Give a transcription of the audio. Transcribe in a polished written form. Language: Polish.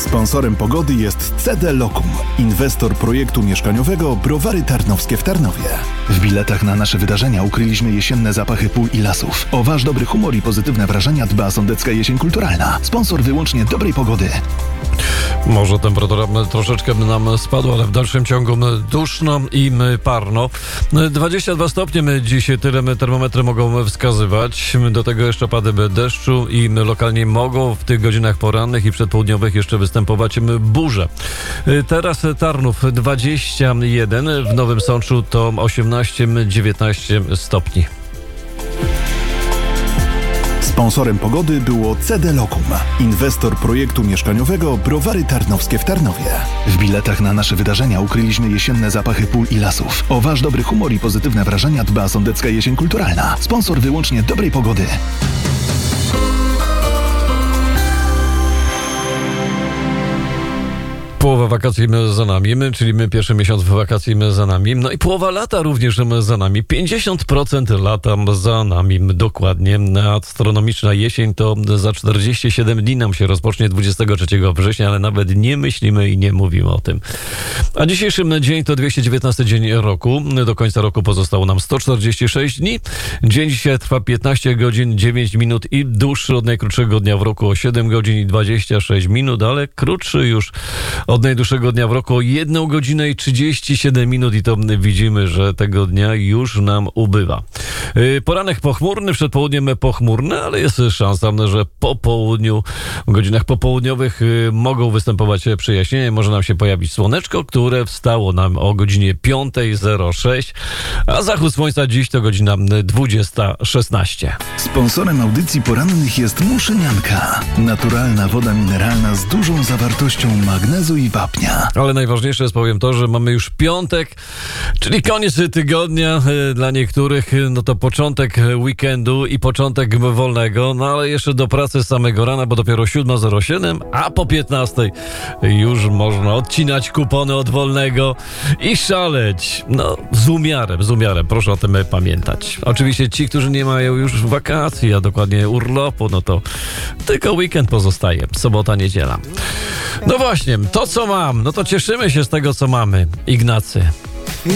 Sponsorem pogody jest CD Lokum, inwestor projektu mieszkaniowego Browary Tarnowskie w Tarnowie. W biletach na nasze wydarzenia ukryliśmy jesienne zapachy pól i lasów. O wasz dobry humor i pozytywne wrażenia dba Sądecka Jesień Kulturalna. Sponsor wyłącznie dobrej pogody. Może temperatura troszeczkę nam spadła, ale w dalszym ciągu duszno i parno. 22 stopnie dziś tyle termometry mogą wskazywać. Do tego jeszcze opady deszczu i lokalnie mogą w tych godzinach porannych i przedpołudniowych jeszcze występować burze. Teraz Tarnów 21, w Nowym Sączu to 18-19 stopni. Sponsorem pogody było CD Lokum, inwestor projektu mieszkaniowego Browary Tarnowskie w Tarnowie. W biletach na nasze wydarzenia ukryliśmy jesienne zapachy pól i lasów. O wasz dobry humor i pozytywne wrażenia dba Sądecka Jesień Kulturalna. Sponsor wyłącznie dobrej pogody. Połowa wakacji za nami, czyli pierwszy miesiąc wakacji za nami, no i połowa lata również za nami, 50% lata za nami dokładnie. Astronomiczna jesień to za 47 dni nam się rozpocznie 23 września, ale nawet nie myślimy i nie mówimy o tym. A dzisiejszy dzień to 219 dzień roku, do końca roku pozostało nam 146 dni, dzień dzisiaj trwa 15 godzin 9 minut i dłuższy od najkrótszego dnia w roku o 7 godzin i 26 minut, ale krótszy już od najdłuższego dnia w roku o 1 godzinę i 37 minut i to widzimy, że tego dnia już nam ubywa. Poranek pochmurny, przed południem pochmurny, ale jest szansa, że po południu, w godzinach popołudniowych mogą występować przejaśnienia. Może nam się pojawić słoneczko, które wstało nam o godzinie 5:06, a zachód słońca dziś to godzina 20:16. Sponsorem audycji porannych jest Muszynianka. Naturalna woda mineralna z dużą zawartością magnezu i wapnia. Ale najważniejsze jest, powiem to, że mamy już piątek, czyli koniec tygodnia. Dla niektórych no to początek weekendu i początek wolnego, no ale jeszcze do pracy z samego rana, bo dopiero 7:07, a po 15:00 już można odcinać kupony od wolnego i szaleć. No z umiarem, proszę o tym pamiętać. Oczywiście ci, którzy nie mają już wakacji, a dokładnie urlopu, no to tylko weekend pozostaje, sobota, niedziela. No właśnie, to co mam, no to cieszymy się z tego, co mamy. Ignacy.